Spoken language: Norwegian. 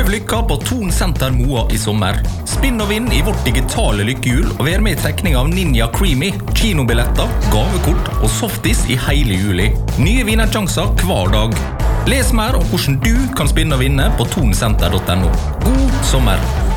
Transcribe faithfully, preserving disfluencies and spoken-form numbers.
Prøv lykka på Thon Senter Moa i sommer. Spinn og vinn i vårt digitale lykkehjul og vær med i trekning av Ninja Creamy, kinobilletter, gavekort og softis i hele juli. Nye vinnersjanser hver dag. Les mer om hvordan du kan spinne og vinne på thonsenter punktum no. God sommer!